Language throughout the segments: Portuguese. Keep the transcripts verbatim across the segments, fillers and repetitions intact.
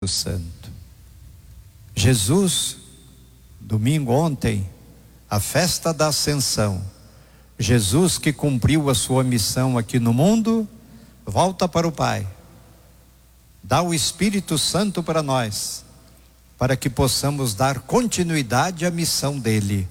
Santo. Jesus, domingo ontem, a festa da Ascensão, Jesus que cumpriu a sua missão aqui no mundo, volta para o Pai, dá o Espírito Santo para nós, para que possamos dar continuidade à missão dele.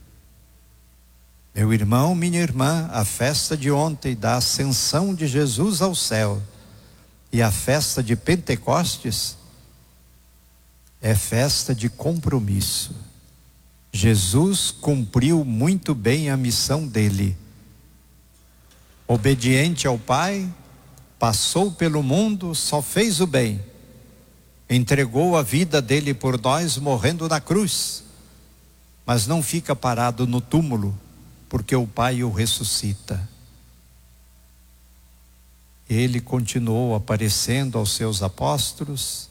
Meu irmão, minha irmã, a festa de ontem da ascensão de Jesus ao céu e a festa de Pentecostes é festa de compromisso. Jesus cumpriu muito bem a missão dele. Obediente ao Pai, passou pelo mundo, só fez o bem. Entregou a vida dele por nós, morrendo na cruz. Mas não fica parado no túmulo, porque o Pai o ressuscita. Ele continuou aparecendo aos seus apóstolos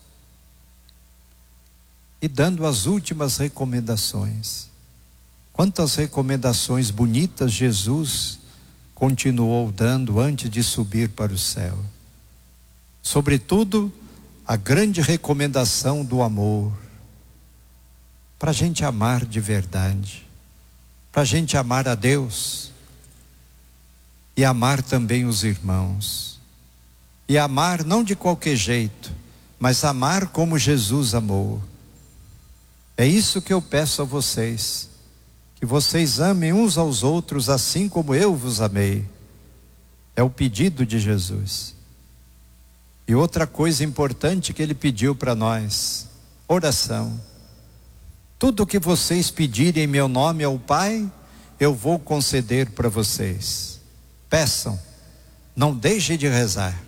e dando as últimas recomendações. Quantas recomendações bonitas Jesus continuou dando antes de subir para o céu. Sobretudo, a grande recomendação do amor. Para a gente amar de verdade. Para a gente amar a Deus. E amar também os irmãos. E amar não de qualquer jeito, mas amar como Jesus amou. É isso que eu peço a vocês. Que vocês amem uns aos outros assim como eu vos amei. É o pedido de Jesus. E outra coisa importante que ele pediu para nós: oração. Tudo que vocês pedirem em meu nome ao Pai, eu vou conceder para vocês. Peçam, não deixem de rezar.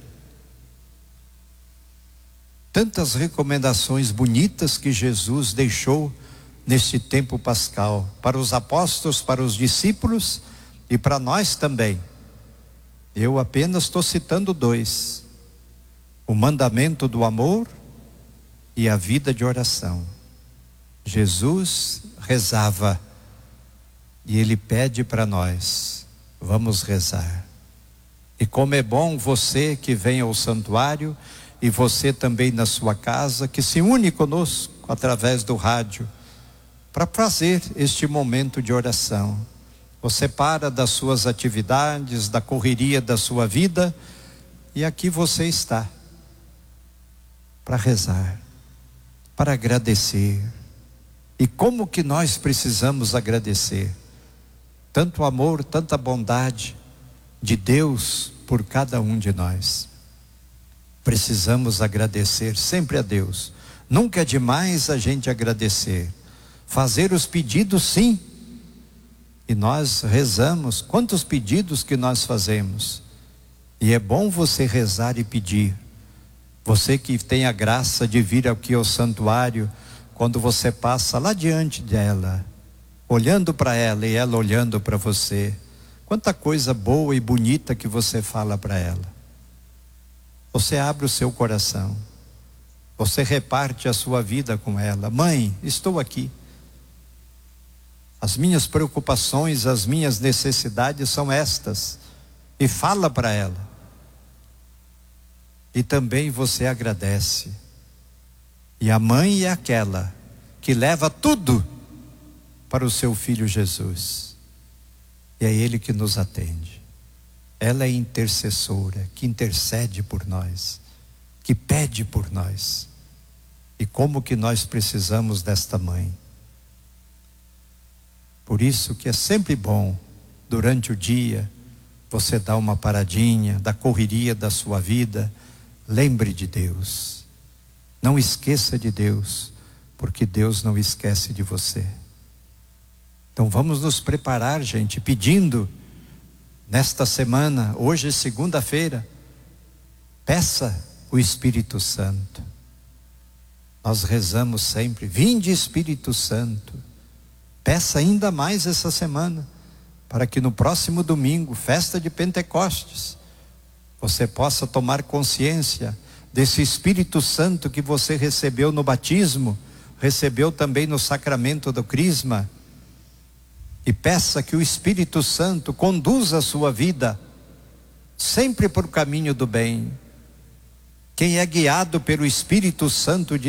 Tantas recomendações bonitas que Jesus deixou neste tempo pascal, para os apóstolos, para os discípulos e para nós também. Eu apenas estou citando dois: o mandamento do amor e a vida de oração. Jesus rezava e ele pede para nós: vamos rezar. E como é bom você que vem ao santuário e você também na sua casa, que se une conosco através do rádio, para fazer este momento de oração. Você para das suas atividades, da correria da sua vida, e aqui você está, para rezar, para agradecer. E como que nós precisamos agradecer? Tanto amor, tanta bondade de Deus por cada um de nós. Precisamos agradecer sempre a Deus. Nunca é demais a gente agradecer. Fazer os pedidos, sim. E nós rezamos. Quantos pedidos que nós fazemos? E é bom você rezar e pedir. Você que tem a graça de vir aqui ao santuário, quando você passa lá diante dela, olhando para ela e ela olhando para você, quanta coisa boa e bonita que você fala para ela. Você abre o seu coração. Você reparte a sua vida com ela. Mãe, estou aqui. As minhas preocupações, as minhas necessidades são estas. E fala para ela. E também você agradece. E a mãe é aquela que leva tudo para o seu filho Jesus. E é ele que nos atende. Ela é intercessora, que intercede por nós, que pede por nós. E como que nós precisamos desta mãe. Por isso que é sempre bom, durante o dia, você dar uma paradinha da correria da sua vida. Lembre de Deus. Não esqueça de Deus, porque Deus não esquece de você. Então vamos nos preparar, gente, pedindo nesta semana, hoje é segunda-feira, peça o Espírito Santo. Nós rezamos sempre: vinde Espírito Santo. Peça ainda mais essa semana, para que no próximo domingo, festa de Pentecostes, você possa tomar consciência desse Espírito Santo que você recebeu no batismo, recebeu também no sacramento do crisma. E peça que o Espírito Santo conduza a sua vida sempre por caminho do bem. Quem é guiado pelo Espírito Santo de